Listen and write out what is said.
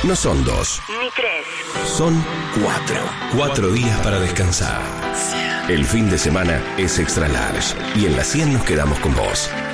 No son 2, ni 3. son 4. 4 días para descansar. El fin de semana es Extra Large y en la 100 nos quedamos con vos.